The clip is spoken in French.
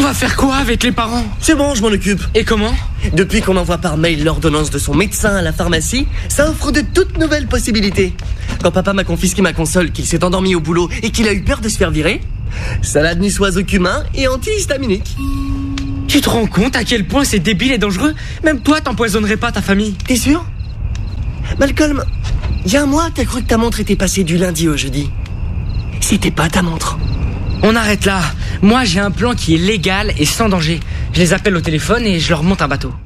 va faire quoi avec les parents? C'est bon, je m'en occupe. Et comment? Depuis qu'on envoie par mail l'ordonnance de son médecin à la pharmacie, ça offre de toutes nouvelles possibilités. Quand papa m'a confisqué ma console, qu'il s'est endormi au boulot et qu'il a eu peur de se faire virer, salade niçoise au cumin et antihistaminique. Tu te rends compte à quel point c'est débile et dangereux? Même toi, t'empoisonnerais pas ta famille. T'es sûr? Malcolm, il y a un mois, t'as cru que ta montre était passée du lundi au jeudi. C'était pas ta montre. On arrête là. Moi, j'ai un plan qui est légal et sans danger. Je les appelle au téléphone et je leur monte un bateau.